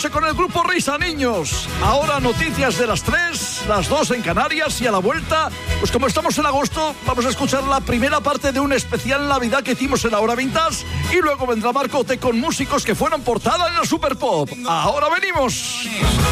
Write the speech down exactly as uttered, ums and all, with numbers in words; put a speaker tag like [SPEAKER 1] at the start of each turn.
[SPEAKER 1] noche con el grupo Risa, niños. Ahora noticias de las tres, las dos en Canarias, y a la vuelta, pues como estamos en agosto, vamos a escuchar la primera parte de un especial Navidad que hicimos en la Hora Vintage, y luego vendrá Marcote con músicos que fueron portada en la Super Pop. Ahora venimos.